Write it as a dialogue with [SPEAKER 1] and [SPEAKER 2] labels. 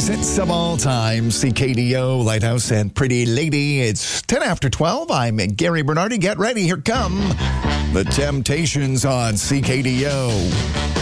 [SPEAKER 1] Greatest hits of all time, CKDO, Lighthouse, and Pretty Lady. It's 10 after 12. I'm Gary Bernardi. Get ready. Here come the Temptations on CKDO.